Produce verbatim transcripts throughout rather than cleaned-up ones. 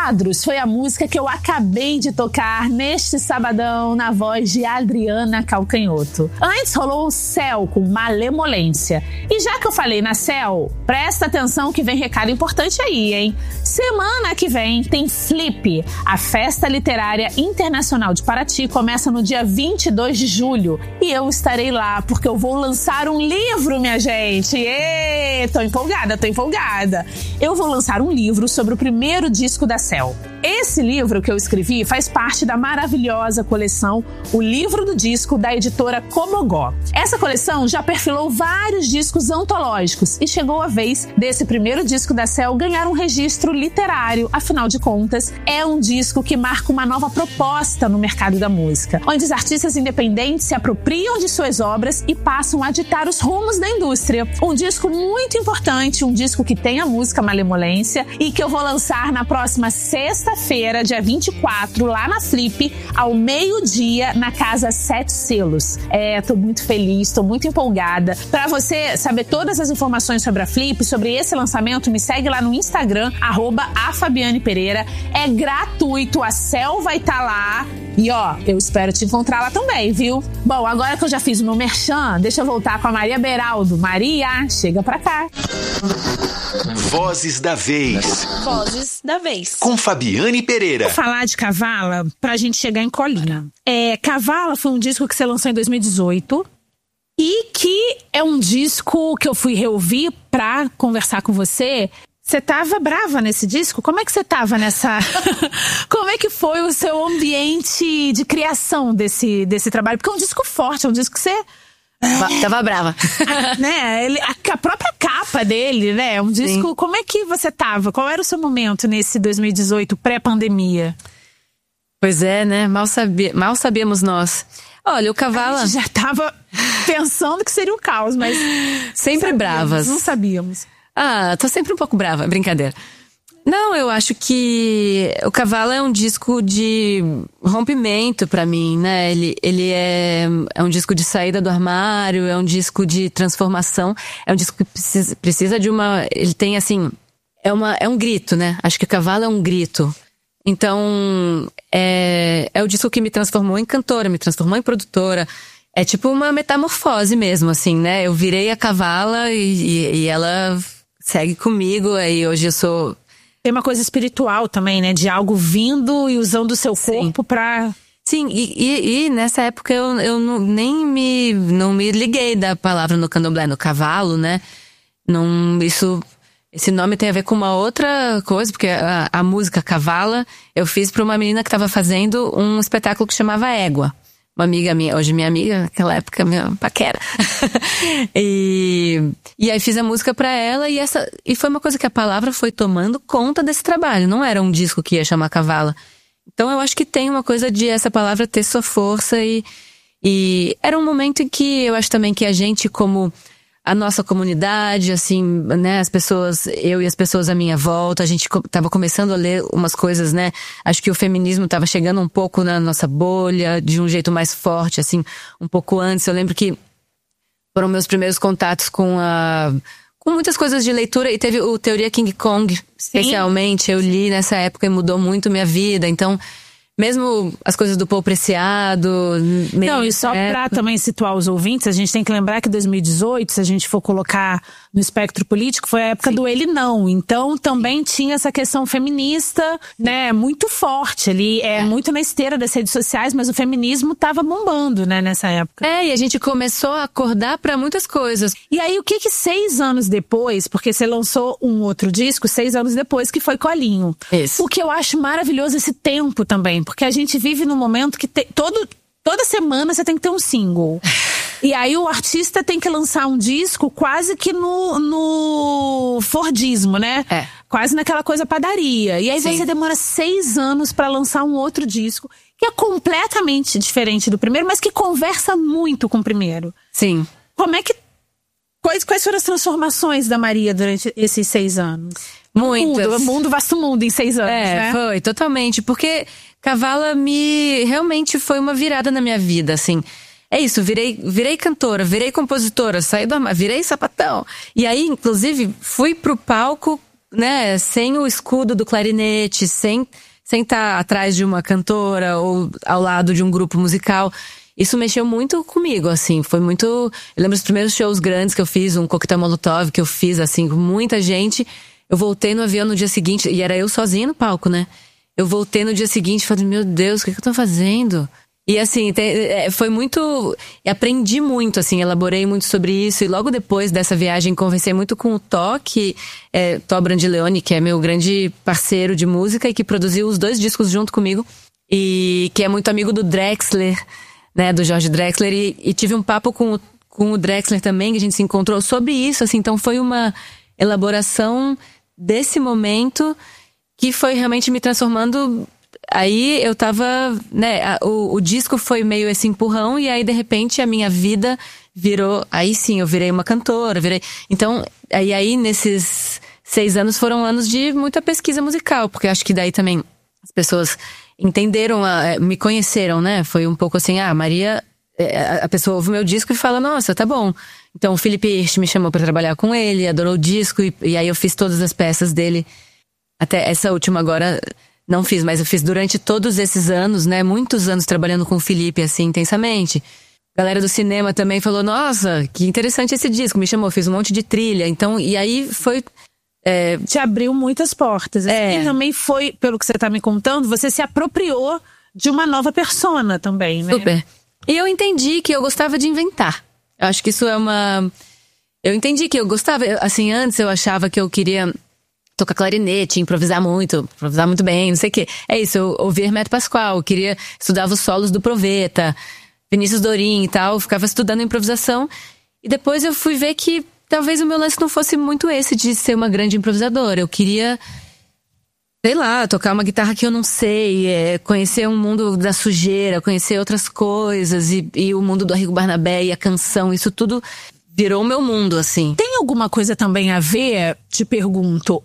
Quadros foi a música que eu acabei de tocar neste sabadão na voz de Adriana Calcanhoto. Antes rolou o Céu com Malemolência. E já que eu falei na Céu, presta atenção que vem recado importante aí, hein? Semana que vem tem Flip. A Festa Literária Internacional de Paraty começa no dia vinte e dois de julho. E eu estarei lá porque eu vou lançar um livro, minha gente. Ê, tô empolgada, tô empolgada. Eu vou lançar um livro sobre o primeiro disco da Céu. Esse livro que eu escrevi faz parte da maravilhosa coleção O Livro do Disco, da editora Comogó. Essa coleção já perfilou vários discos antológicos e chegou a vez desse primeiro disco da Céu ganhar um registro literário. Afinal de contas, é um disco que marca uma nova proposta no mercado da música, onde os artistas independentes se apropriam de suas obras e passam a ditar os rumos da indústria. Um disco muito importante, um disco que tem a música Malemolência e que eu vou lançar na próxima sexta-feira, dia vinte e quatro, lá na Flip, ao meio-dia, na Casa Sete Selos. É, tô muito feliz, tô muito empolgada. Pra você saber todas as informações sobre a Flip, sobre esse lançamento, me segue lá no Instagram, arroba a Fabiane Pereira. É gratuito, a Céu vai estar tá lá. E ó, eu espero te encontrar lá também, viu? Bom, agora que eu já fiz o meu merchan, deixa eu voltar com a Maria Beraldo. Maria, chega pra cá. Vozes da Vez. Vozes da Vez. Com Fabiane Pereira. Vou falar de Cavala pra gente chegar em Colina. É, Cavala foi um disco que você lançou em dois mil e dezoito e que é um disco que eu fui reouvir pra conversar com você. Você tava brava nesse disco? Como é que você tava nessa... Como é que foi o seu ambiente de criação desse, desse trabalho? Porque é um disco forte, é um disco que você... Tava brava. né? Ele, a, a própria capa dele, né? É um disco... Sim. Como é que você tava? Qual era o seu momento nesse dois mil e dezoito, pré-pandemia? Pois é, né? Mal, sabia, mal sabíamos nós. Olha, o Cavala... A gente já tava pensando que seria um caos, mas... Sempre sabíamos, bravas. Não sabíamos. Ah, tô sempre um pouco brava, brincadeira. Não, eu acho que o Cavala é um disco de rompimento pra mim, né? Ele, ele é, é um disco de saída do armário, é um disco de transformação, é um disco que precisa, precisa de uma... Ele tem, assim, é, uma, é um grito, né? Acho que o Cavala é um grito. Então, é, é o disco que me transformou em cantora, me transformou em produtora. É tipo uma metamorfose mesmo, assim, né? Eu virei a Cavala e, e, e ela segue comigo, aí hoje eu sou... Tem uma coisa espiritual também, né? De algo vindo e usando o seu corpo. Sim. pra... Sim, e, e, e nessa época eu, eu não, nem me, não me liguei da palavra no candomblé, no cavalo, né? Não, isso, esse nome tem a ver com uma outra coisa, porque a, a música Cavala eu fiz pra uma menina que tava fazendo um espetáculo que chamava Égua. Uma amiga minha, hoje minha amiga, naquela época minha paquera. e, e aí fiz a música pra ela e, essa, e foi uma coisa que a palavra foi tomando conta desse trabalho. Não era um disco que ia chamar Cavala. Então eu acho que tem uma coisa de essa palavra ter sua força e, e era um momento em que eu acho também que a gente, como a nossa comunidade, assim, né, as pessoas, eu e as pessoas à minha volta, a gente tava começando a ler umas coisas, né, acho que o feminismo tava chegando um pouco na nossa bolha, de um jeito mais forte, assim, um pouco antes. Eu lembro que foram meus primeiros contatos com a... com muitas coisas de leitura, e teve o Teoria King Kong, especialmente. Sim. Eu li nessa época e mudou muito minha vida, então... Mesmo as coisas do Paul Preciado... Não, e só pra também situar os ouvintes, a gente tem que lembrar que dois mil e dezoito, se a gente for colocar no espectro político, foi a época Sim. do ele não. Então também Sim. tinha essa questão feminista, né, muito forte ali, é, é muito na esteira das redes sociais, mas o feminismo tava bombando, né, nessa época. É, e a gente começou a acordar pra muitas coisas. E aí o que que seis anos depois, porque você lançou um outro disco seis anos depois, que foi Colinho. Isso. O que eu acho maravilhoso esse tempo também, porque a gente vive num momento que te, todo, toda semana você tem que ter um single. E aí o artista tem que lançar um disco quase que no, no Fordismo, né? É. Quase naquela coisa padaria. E aí Sim. você demora seis anos pra lançar um outro disco que é completamente diferente do primeiro, mas que conversa muito com o primeiro. Sim. Como é que... Quais, quais foram as transformações da Maria durante esses seis anos? Muitas. Mundo, mundo, vasto mundo em seis anos, é, né? Foi, totalmente. Porque Cavala me... realmente foi uma virada na minha vida, assim. É isso, virei, virei cantora, virei compositora, saí do armário, virei sapatão. E aí, inclusive, fui pro palco né, sem o escudo do clarinete, sem sem estar atrás de uma cantora ou ao lado de um grupo musical. Isso mexeu muito comigo, assim, foi muito... Eu lembro dos primeiros shows grandes que eu fiz, um coquetel Molotov que eu fiz, assim, com muita gente. Eu voltei no avião no dia seguinte, e era eu sozinha no palco, né? Eu voltei no dia seguinte e falei, meu Deus, o que, que eu tô fazendo? E assim, tem, foi muito... Aprendi muito, assim, elaborei muito sobre isso. E logo depois dessa viagem, conversei muito com o Tó, que é Tó Brandileone, que é meu grande parceiro de música e que produziu os dois discos junto comigo. E que é muito amigo do Drexler, né, do Jorge Drexler. E, e tive um papo com o, com o Drexler também, que a gente se encontrou sobre isso, assim. Então foi uma elaboração desse momento que foi realmente me transformando... Aí eu tava, né, o, o disco foi meio esse empurrão e aí de repente a minha vida virou, aí sim, eu virei uma cantora, virei... Então, aí, aí nesses seis anos foram anos de muita pesquisa musical, porque eu acho que daí também as pessoas entenderam, a, me conheceram, né, foi um pouco assim, ah, Maria, a pessoa ouve o meu disco e fala, nossa, tá bom. Então o Felipe Hirsch me chamou pra trabalhar com ele, adorou o disco e, e aí eu fiz todas as peças dele, até essa última agora... Não fiz, mas eu fiz durante todos esses anos, né? Muitos anos trabalhando com o Felipe, assim, intensamente. A galera do cinema também falou, nossa, que interessante esse disco. Me chamou, fiz um monte de trilha. Então, e aí foi... É... Te abriu muitas portas. É. E também foi, pelo que você tá me contando, você se apropriou de uma nova persona também, né? Super. E eu entendi que eu gostava de inventar. Eu acho que isso é uma... Eu entendi que eu gostava... Assim, antes eu achava que eu queria... tocar clarinete, improvisar muito, improvisar muito bem, não sei o quê. É isso, eu ouvia Hermeto Pascoal, eu queria, estudava os solos do Proveta, Vinícius Dorim e tal, ficava estudando improvisação. E depois eu fui ver que talvez o meu lance não fosse muito esse de ser uma grande improvisadora. Eu queria, sei lá, tocar uma guitarra que eu não sei, é, conhecer um mundo da sujeira, conhecer outras coisas, e, e o mundo do Arrigo Barnabé e a canção, isso tudo... Virou o meu mundo, assim. Tem alguma coisa também a ver, te pergunto,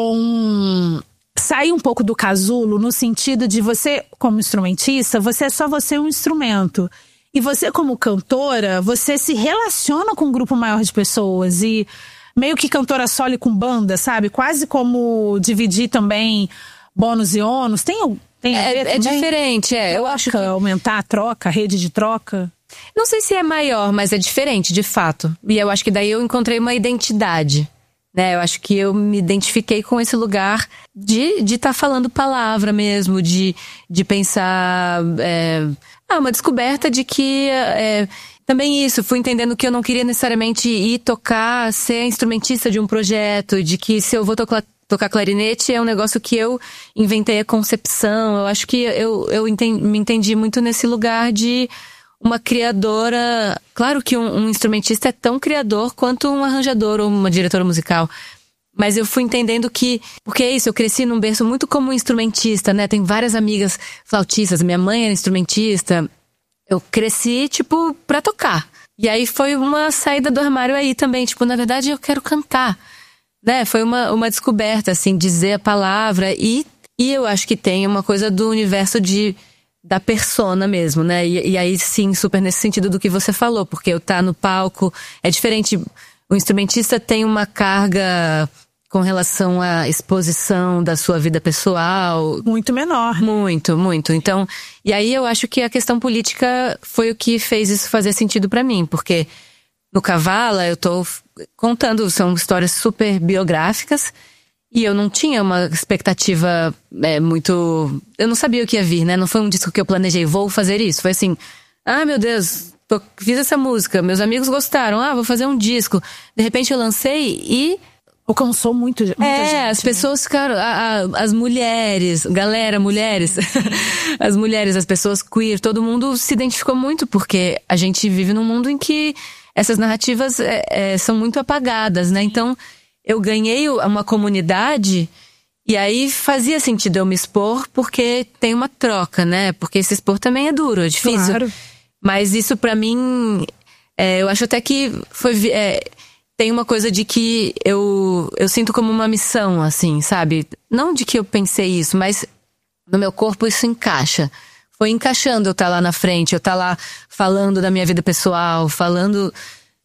com sair um pouco do casulo, no sentido de você, como instrumentista, você é só você um instrumento. E você, como cantora, você se relaciona com um grupo maior de pessoas. E meio que cantora solo com banda, sabe? Quase como dividir também bônus e ônus. Tem, tem a ver É, é diferente, é. Eu acho que... Aumentar a troca, a rede de troca. Não sei se é maior, mas é diferente, de fato. E eu acho que daí eu encontrei uma identidade, né? Eu acho que eu me identifiquei com esse lugar de de estar tá falando palavra mesmo, de, de pensar... É, ah, uma descoberta de que... É, também isso, fui entendendo que eu não queria necessariamente ir tocar, ser instrumentista de um projeto, de que se eu vou tocar... Tocar clarinete é um negócio que eu inventei a concepção. Eu acho que eu, eu entendi, me entendi muito nesse lugar de uma criadora... Claro que um, um instrumentista é tão criador quanto um arranjador ou uma diretora musical. Mas eu fui entendendo que... Porque é isso, eu cresci num berço muito como instrumentista, né? Tem várias amigas flautistas. Minha mãe era instrumentista. Eu cresci, tipo, pra tocar. E aí foi uma saída do armário aí também. Tipo, na verdade, eu quero cantar. Né, foi uma, uma descoberta, assim, dizer a palavra e, e eu acho que tem uma coisa do universo de, da persona mesmo, né, e, e aí sim, super nesse sentido do que você falou, porque eu tá no palco, é diferente, o instrumentista tem uma carga com relação à exposição da sua vida pessoal. Muito menor. Muito, muito, então, e aí eu acho que a questão política foi o que fez isso fazer sentido pra mim, porque no Cavala eu tô contando, são histórias super biográficas e eu não tinha uma expectativa é, muito... Eu não sabia o que ia vir, né? Não foi um disco que eu planejei, vou fazer isso. Foi assim, ah, meu Deus, tô, fiz essa música, meus amigos gostaram, ah, vou fazer um disco. De repente eu lancei e... Alcançou muito, muita é, gente. as pessoas ficaram... A, a, as mulheres, galera, mulheres, as mulheres, as pessoas queer, todo mundo se identificou muito, porque a gente vive num mundo em que essas narrativas é, é, são muito apagadas, né? Então, eu ganhei uma comunidade e aí fazia sentido eu me expor porque tem uma troca, né? Porque se expor também é duro, é difícil. Claro. Mas isso pra mim, é, eu acho até que foi... É, tem uma coisa de que eu, eu sinto como uma missão, assim, sabe? Não de que eu pensei isso, mas no meu corpo isso encaixa. Foi encaixando eu estar lá na frente, eu estar lá falando da minha vida pessoal, falando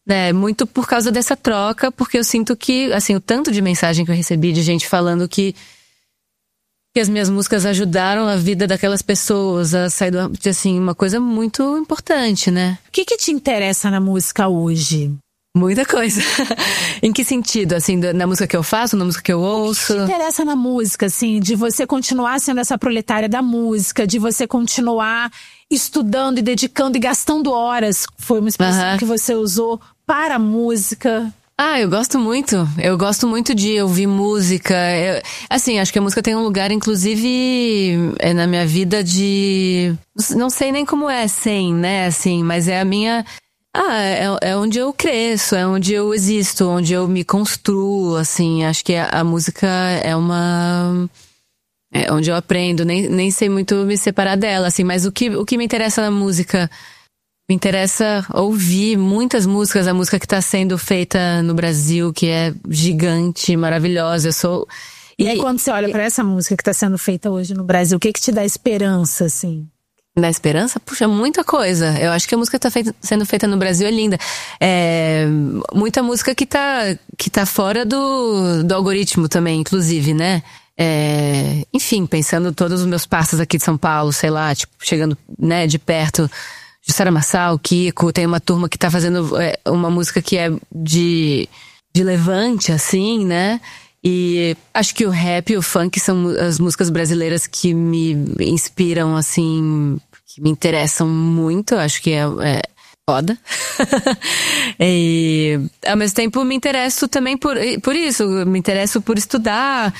né? Muito por causa dessa troca, porque eu sinto que, assim, o tanto de mensagem que eu recebi de gente falando que, que as minhas músicas ajudaram a vida daquelas pessoas a sair do... Assim, uma coisa muito importante, né? O que que te interessa na música hoje? Muita coisa. Em que sentido? Assim, na música que eu faço, na música que eu ouço? O que te interessa na música, assim, de você continuar sendo essa proletária da música, de você continuar estudando e dedicando e gastando horas, foi uma expressão Uhum. que você usou, para a música? Ah, eu gosto muito. Eu gosto muito de ouvir música. Eu, assim, acho que a música tem um lugar, inclusive, é na minha vida de... Não sei nem como é sem, né, assim, mas é a minha... Ah, é, é onde eu cresço, é onde eu existo, onde eu me construo, assim. Acho que a, a música é uma... É onde eu aprendo, nem, nem sei muito me separar dela, assim. Mas o que, o que me interessa na música... Me interessa ouvir muitas músicas, a música que está sendo feita no Brasil, que é gigante, maravilhosa. Eu sou... E, e aí, quando você olha para essa música que está sendo feita hoje no Brasil, o que que te dá esperança, assim? Na esperança? Puxa, muita coisa. Eu acho que a música que tá feita, sendo feita no Brasil é linda. É, muita música que tá, que tá fora do, do algoritmo também, inclusive, né? É, enfim, pensando todos os meus passos aqui de São Paulo, sei lá, tipo, chegando, né, de perto, Jussara Marçal, Kiko, tem uma turma que tá fazendo é, uma música que é de, de levante, assim, né? E acho que o rap e o funk são as músicas brasileiras que me inspiram, assim, que me interessam muito. Acho que é, é foda. E ao mesmo tempo me interesso também por, por isso. Me interesso por estudar,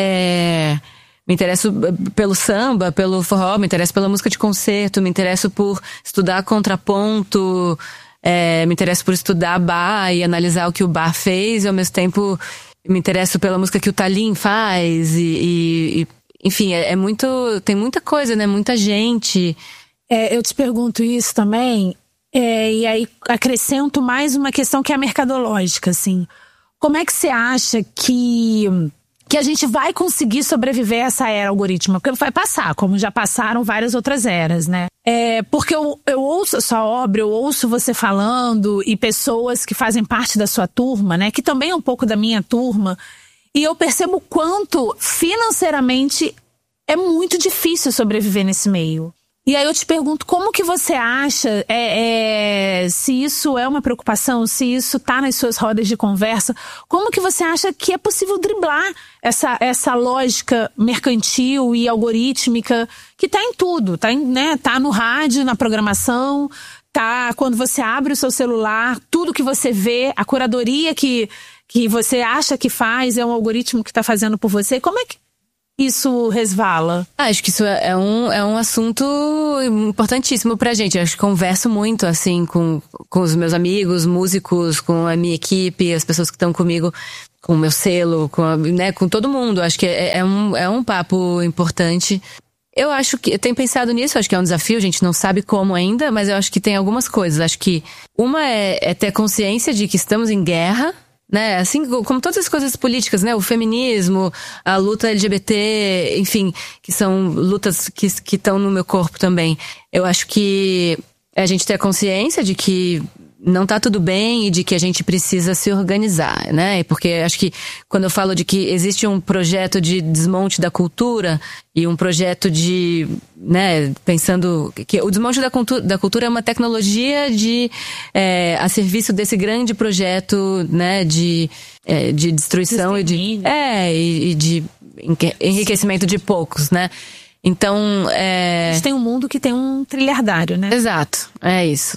é, me interesso pelo samba, pelo forró, me interesso pela música de concerto, me interesso por estudar contraponto, é, me interesso por estudar bar e analisar o que o bar fez, e ao mesmo tempo me interesso pela música que o Tallin faz, e, e, e enfim, é, é muito, tem muita coisa, né? Muita gente. É, eu te pergunto isso também, é, e aí acrescento mais uma questão que é mercadológica, assim. Como é que você acha que, que a gente vai conseguir sobreviver a essa era algoritmo? Porque vai passar, como já passaram várias outras eras, né? É, porque eu, eu ouço a sua obra, eu ouço você falando e pessoas que fazem parte da sua turma, né? Que também é um pouco da minha turma. E eu percebo quanto financeiramente é muito difícil sobreviver nesse meio. E aí eu te pergunto, como que você acha, é, é, se isso é uma preocupação, se isso tá nas suas rodas de conversa, como que você acha que é possível driblar essa, essa lógica mercantil e algorítmica que tá em tudo, tá, em, né, tá no rádio, na programação, tá quando você abre o seu celular, tudo que você vê, a curadoria que, que você acha que faz é um algoritmo que tá fazendo por você. Como é que isso resvala? Ah, acho que isso é um, é um assunto importantíssimo pra gente. Eu acho que converso muito, assim, com, com os meus amigos, músicos, com a minha equipe, as pessoas que estão comigo, com o meu selo, com, a, né, com todo mundo. Acho que é, é, um, é um papo importante. Eu acho que, eu tenho pensado nisso, acho que é um desafio, a gente não sabe como ainda, mas eu acho que tem algumas coisas. Acho que uma é, é ter consciência de que estamos em guerra, né, assim como todas as coisas políticas, né, o feminismo, a luta L G B T, enfim, que são lutas que que estão no meu corpo também. Eu acho que a gente ter a consciência de que não tá tudo bem e de que a gente precisa se organizar, né? Porque acho que quando eu falo de que existe um projeto de desmonte da cultura e um projeto de, né, pensando que o desmonte da cultura, da cultura é uma tecnologia de é, a serviço desse grande projeto, né, de, é, de destruição e de, é, e, e de enriquecimento de poucos, né? Então, é... a gente tem um mundo que tem um trilhardário, né? Exato, é isso.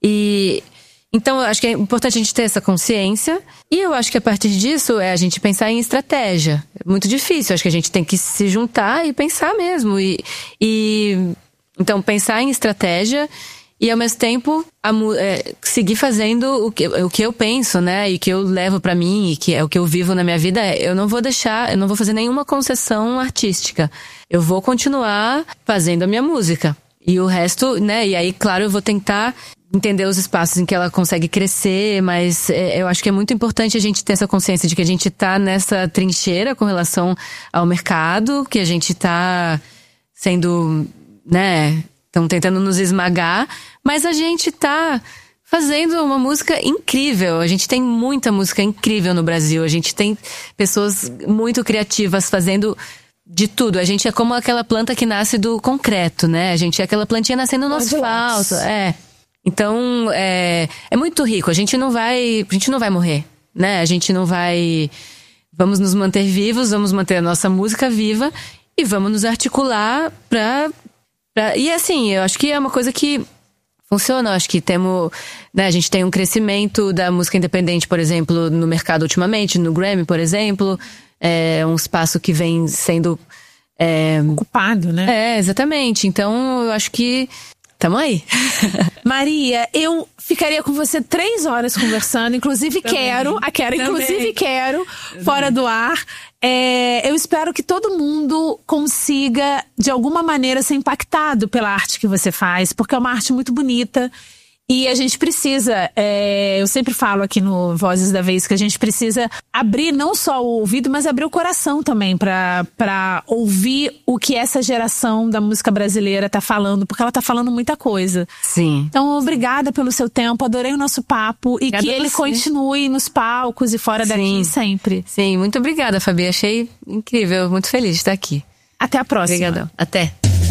E então, eu acho que é importante a gente ter essa consciência. E eu acho que a partir disso é a gente pensar em estratégia. É muito difícil, eu acho que a gente tem que se juntar e pensar mesmo. E, e então, pensar em estratégia e, ao mesmo tempo, a, é, seguir fazendo o que, o que eu penso, né? E o que eu levo pra mim, e que é o que eu vivo na minha vida. Eu não vou deixar, eu não vou fazer nenhuma concessão artística. Eu vou continuar fazendo a minha música. E o resto, né? E aí, claro, eu vou tentar entender os espaços em que ela consegue crescer, mas é, eu acho que é muito importante a gente ter essa consciência de que a gente tá nessa trincheira com relação ao mercado, que a gente tá sendo, né, estão tentando nos esmagar, mas a gente tá fazendo uma música incrível. A gente tem muita música incrível no Brasil. A gente tem pessoas muito criativas fazendo de tudo. A gente é como aquela planta que nasce do concreto, né? A gente é aquela plantinha nascendo no asfalto. É. Então, é, é muito rico. A gente não vai, a gente não vai morrer, né? A gente não vai... Vamos nos manter vivos, vamos manter a nossa música viva e vamos nos articular pra... pra... E assim, eu acho que é uma coisa que funciona. Eu acho que temos... Né, a gente tem um crescimento da música independente, por exemplo, no mercado ultimamente, no Grammy, por exemplo. É um espaço que vem sendo... É... ocupado, né? É, exatamente. Então, eu acho que... Tamo aí. Maria, eu ficaria com você três horas conversando. Inclusive Também. quero, a quero, Também. inclusive quero, fora do ar. É, eu espero que todo mundo consiga, de alguma maneira, ser impactado pela arte que você faz, porque é uma arte muito bonita. E a gente precisa, é, eu sempre falo aqui no Vozes da Vez, que a gente precisa abrir não só o ouvido, mas abrir o coração também pra, pra ouvir o que essa geração da música brasileira tá falando, porque ela tá falando muita coisa. Sim. Então, obrigada pelo seu tempo, adorei o nosso papo e Obrigada que ele você. Continue nos palcos e fora daqui Sim. sempre. Sim, muito obrigada, Fabi. Achei incrível, muito feliz de estar aqui. Até a próxima. Obrigadão. Até.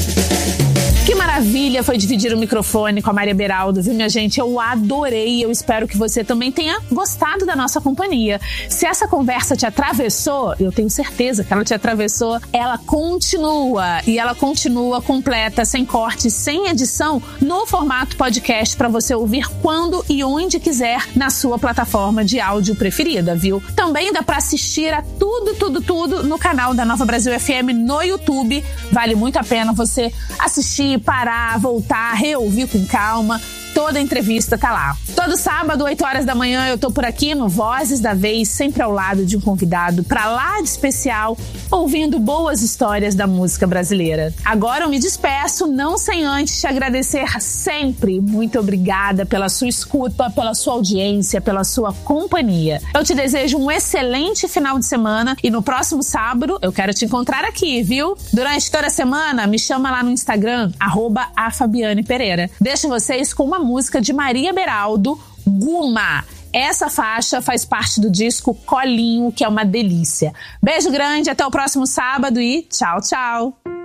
Que maravilha foi dividir o microfone com a Maria Beraldo, viu, minha gente? Eu adorei, eu espero que você também tenha gostado da nossa companhia. Se essa conversa te atravessou, eu tenho certeza que ela te atravessou, ela continua, e ela continua completa, sem corte, sem edição, no formato podcast para você ouvir quando e onde quiser na sua plataforma de áudio preferida, viu? Também dá para assistir a tudo, tudo, tudo no canal da Nova Brasil F M no YouTube. Vale muito a pena você assistir, parar, voltar, reouvir com calma. Toda a entrevista tá lá. Todo sábado, oito horas da manhã, eu tô por aqui no Vozes da Vez, sempre ao lado de um convidado pra lá de especial, ouvindo boas histórias da música brasileira. Agora eu me despeço, não sem antes te agradecer sempre. Muito obrigada pela sua escuta, pela sua audiência, pela sua companhia. Eu te desejo um excelente final de semana e no próximo sábado eu quero te encontrar aqui, viu? Durante toda a semana, me chama lá no Instagram, arroba a Fabiane Pereira. Deixo vocês com uma música de Maria Beraldo, Guma. Essa faixa faz parte do disco Colinho, que é uma delícia. Beijo grande, até o próximo sábado e tchau, tchau!